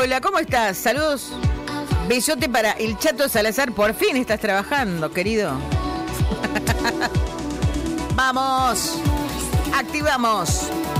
Hola, ¿cómo estás? Saludos. Besote para el Chato Salazar. Por fin estás trabajando, querido. Vamos. Activamos.